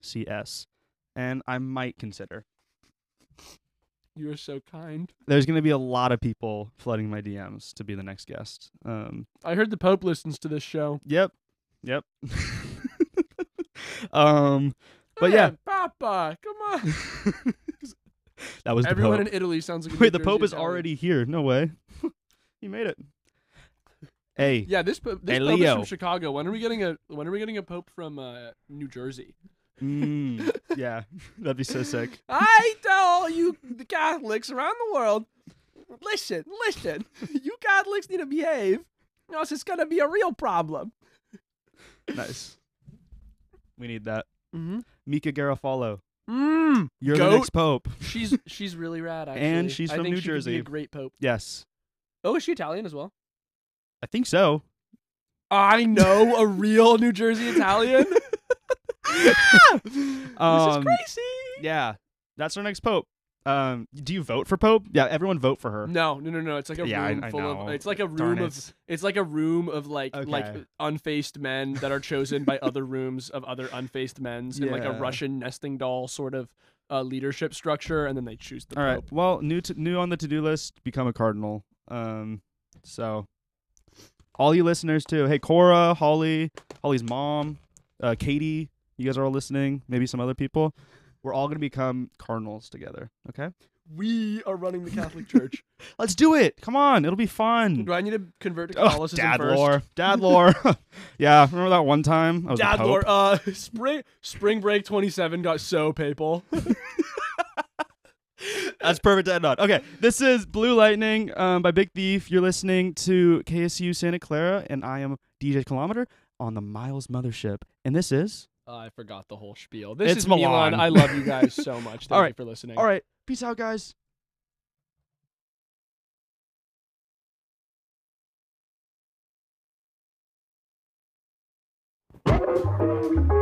CS, and I might consider. You are so kind. There's going to be a lot of people flooding my DMs to be the next guest. I heard the Pope listens to this show. Yep. But Hey, yeah, Papa, come on. that was Everyone the in Italy sounds like a Wait, New the Pope Jersey is Italian. already here. No way. He made it. Hey. Yeah, this Pope is Leo. from Chicago. When are we getting a Pope from New Jersey? Yeah, that'd be so sick. I tell all you the Catholics around the world, listen. You Catholics need to behave, or else it's gonna be a real problem. Nice. We need that. Mm-hmm. Mika Garofalo. You're You're the next Pope. She's really rad. Actually, And she's I from think New she could be Jersey. a great Pope. Yes. Oh, is she Italian as well? I think so. I know a real New Jersey Italian. This is crazy. Yeah, that's our next Pope. Do you vote for Pope? Yeah, everyone vote for her. No. It's like a Yeah, room I full know. of. It's like a Darn room it. of. It's like a room of like Okay. unfaced men that are chosen by other rooms of other unfaced men's in like a Yeah. Russian nesting doll sort of leadership structure, and then they choose the All right. Pope. Well, new on the to-do list, become a cardinal. So all you listeners too. Hey, Cora, Holly's mom, Katie, you guys are all listening. Maybe some other people. We're all gonna become cardinals together. Okay. We are running the Catholic Church. Let's do it. Come on, it'll be fun. Do I need to convert to Oh, Catholicism dad first? lore. Dad lore. Yeah, remember that one time I was Dad the Pope? lore. Spring Break 27 got so papal. That's perfect to end on. Okay, this is Blue Lightning by Big Thief. You're listening to KSU Santa Clara, and I am DJ Kilometer on the Miles Mothership. And this is... I forgot the whole spiel. This It's is Milan. Milan. I love you guys so much. Thank All right. you for listening. All right, peace out, guys. Thank you.